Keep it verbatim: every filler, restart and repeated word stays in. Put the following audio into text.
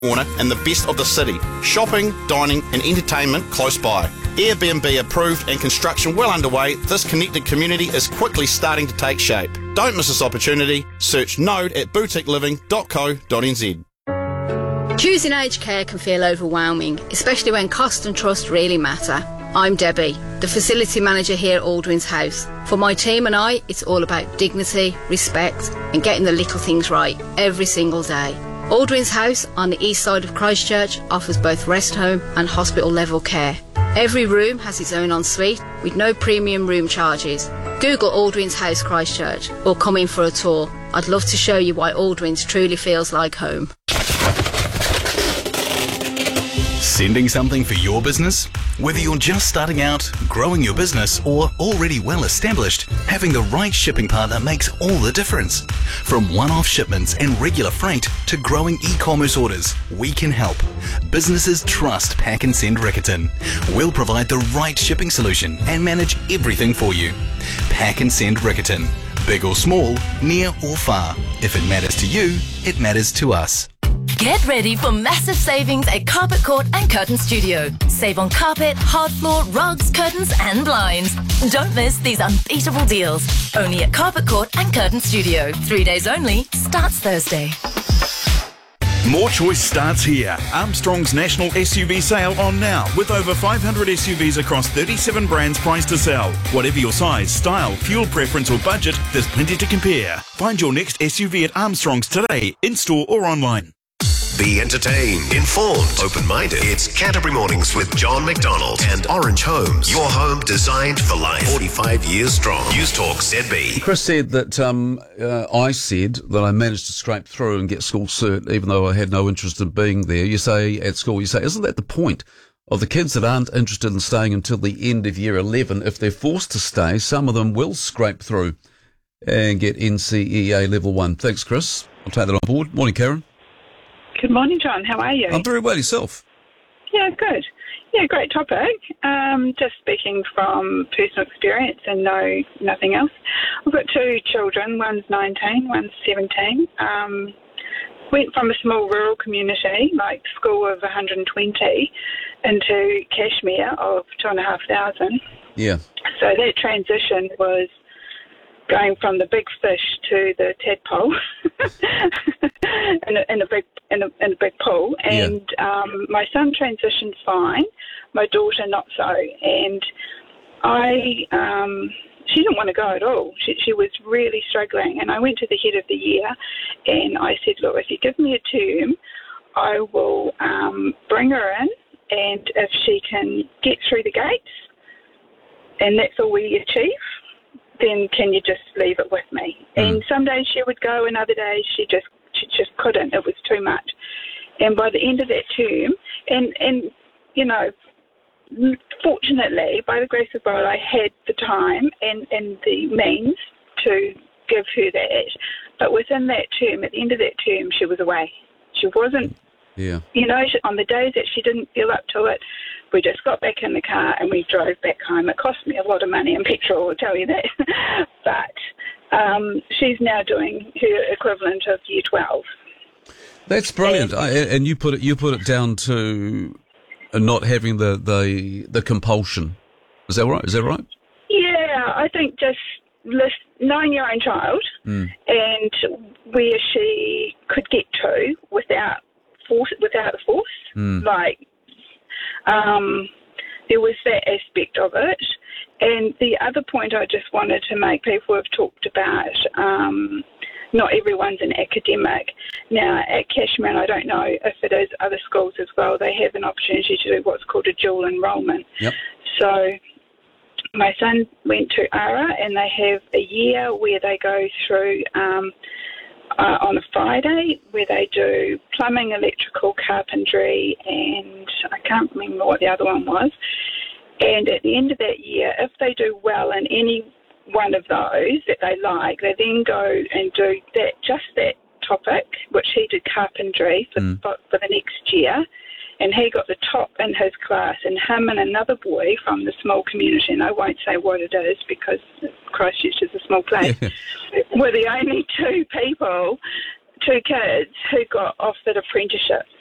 corner and the best of the city. Shopping, dining and entertainment close by. Airbnb approved and construction well underway, this connected community is quickly starting to take shape. Don't miss this opportunity. Search Node at boutique living dot co dot n z. Choosing aged care can feel overwhelming, especially when cost and trust really matter. I'm Debbie, the facility manager here at Aldrin's House. For my team and I, it's all about dignity, respect and getting the little things right every single day. Aldrin's House on the east side of Christchurch offers both rest home and hospital level care. Every room has its own ensuite with no premium room charges. Google Aldrin's House Christchurch or come in for a tour. I'd love to show you why Aldrin's truly feels like home. Sending something for your business? Whether you're just starting out, growing your business, or already well established, having the right shipping partner makes all the difference. From one-off shipments and regular freight to growing e-commerce orders, we can help. Businesses trust Pack and Send Riccarton. We'll provide the right shipping solution and manage everything for you. Pack and Send Riccarton. Big or small, near or far. If it matters to you, it matters to us. Get ready for massive savings at Carpet Court and Curtain Studio. Save on carpet, hard floor, rugs, curtains and blinds. Don't miss these unbeatable deals. Only at Carpet Court and Curtain Studio. Three days only. Starts Thursday. More choice starts here. Armstrong's National S U V Sale on now, with over five hundred S U Vs across thirty-seven brands priced to sell. Whatever your size, style, fuel preference or budget, there's plenty to compare. Find your next S U V at Armstrong's today, in-store or online. Be entertained, informed, open-minded. It's Canterbury Mornings with John McDonald and Orange Homes. Your home designed for life. forty-five years strong. News Talk Z B. Chris said that um, uh, I said that I managed to scrape through and get school cert, even though I had no interest in being there. You say at school, you say, isn't that the point of the kids that aren't interested in staying until the end of year eleven? If they're forced to stay, some of them will scrape through and get N C E A level one. Thanks, Chris. I'll take that on board. Morning, Karen. Good morning, John. How are you? I'm very well. Yourself? Yeah, good. Yeah, great topic. Um, just speaking from personal experience and no nothing else. I've got two children. One's nineteen, one's seventeen. Um, went from a small rural community, like school of one hundred twenty, into Cashmere of two and a half thousand. Yeah. So that transition was going from the big fish to the tadpole in, a, in a big in a, in a big pool, and yeah. um, my son transitioned fine, my daughter not so, and I um, she didn't want to go at all. She, she was really struggling, and I went to the head of the year, and I said, look, if you give me a term, I will um, bring her in, and if she can get through the gates, and that's all we achieve, then can you just leave it with me? Mm. And some days she would go, and other days she just she just couldn't. It was too much. And by the end of that term, and, and you know, fortunately, by the grace of God, I had the time and, and the means to give her that. But within that term, at the end of that term, she was away. She wasn't, yeah. you know, she, on the days that she didn't feel up to it, we just got back in the car and we drove back home. It cost me a lot of money in petrol, I'll tell you that. but um, she's now doing her equivalent of year twelve. That's brilliant. And, I, and you put it you put it down to not having the, the, the compulsion. Is that right? Is that right? Yeah, I think just list, knowing your own child mm. and where she could get to without force, without a force, mm. like. Um, there was that aspect of it. And the other point I just wanted to make, people have talked about um, not everyone's an academic. Now, at Cashman, I don't know if it is other schools as well, they have an opportunity to do what's called a dual enrolment. Yep. So my son went to A R A, and they have a year where they go through um, uh, on a Friday, where they do plumbing, electrical, carpentry, and I can't remember what the other one was. And at the end of that year, if they do well in any one of those that they like, they then go and do that, just that topic, which he did carpentry for, mm. for, for the next year. And he got the top in his class, and him and another boy from the small community, and I won't say what it is because Christchurch is a small place, yeah. were the only two people, two kids, who got offered apprenticeships.